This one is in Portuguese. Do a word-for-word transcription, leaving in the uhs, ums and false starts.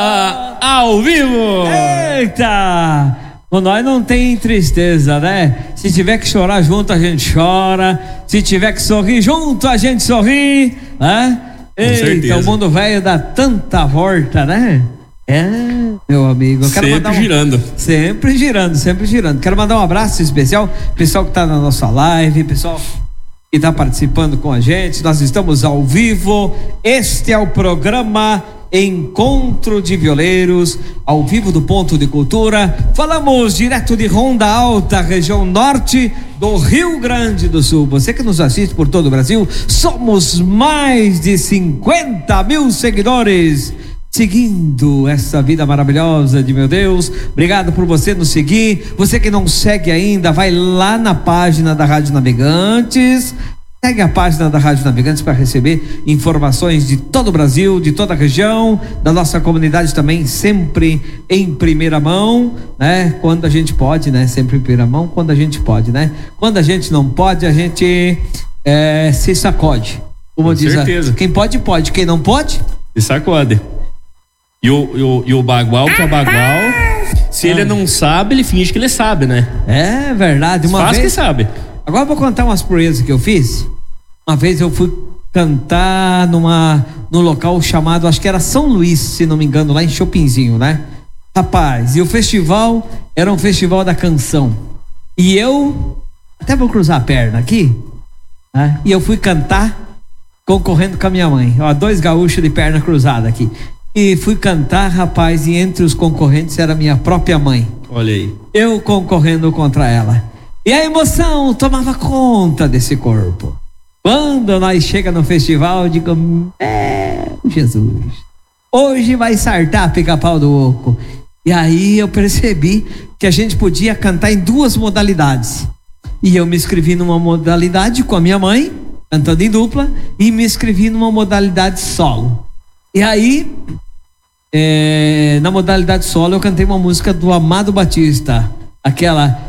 Ah, ao vivo! Eita! Com nós não tem tristeza, né? Se tiver que chorar junto, a gente chora. Se tiver que sorrir junto, a gente sorri, né? Com Eita, certeza. o mundo velho dá tanta volta, né? É, meu amigo. Eu quero Sempre mandar um... girando. Sempre girando, sempre girando. Quero mandar um abraço especial, pessoal que tá na nossa live, pessoal que tá participando com a gente. Nós estamos ao vivo. Este é o programa Encontro de Violeiros, ao vivo do Ponto de Cultura. Falamos direto de Ronda Alta, região norte do Rio Grande do Sul. Você que nos assiste por todo o Brasil, somos mais de cinquenta mil seguidores seguindo essa vida maravilhosa de meu Deus. Obrigado por você nos seguir. Você que não segue ainda, vai lá na página da Rádio Navegantes. Segue a página da Rádio Navegantes para receber informações de todo o Brasil, de toda a região, da nossa comunidade também, sempre em primeira mão, né? Quando a gente pode, né? Sempre em primeira mão, quando a gente pode, né? Quando a gente não pode, a gente é, se sacode. Como Com diz certeza. A, quem pode, pode. Quem não pode, Se sacode. E o, e o, e o bagual que é bagual, se ele não sabe, ele finge que ele sabe, né? é verdade. Uma Faz vez, que sabe. Agora eu vou contar umas proezas que eu fiz. Uma vez eu fui cantar numa, num local chamado, acho que era São Luís, se não me engano, lá em Chopinzinho, né? Rapaz, e o festival era um festival da canção. E eu, até vou cruzar a perna aqui, né? E eu fui cantar concorrendo com a minha mãe. Ó, dois gaúchos de perna cruzada aqui. E fui cantar, rapaz, e entre os concorrentes era minha própria mãe. Olha aí. Eu concorrendo contra ela. E a emoção tomava conta desse corpo. Quando nós chega no festival, eu digo, é, Jesus, hoje vai sartar pica-pau do oco. E aí eu percebi que a gente podia cantar em duas modalidades. E eu me inscrevi numa modalidade com a minha mãe, cantando em dupla, e me inscrevi numa modalidade solo. E aí, é, na modalidade solo, eu cantei uma música do Amado Batista, aquela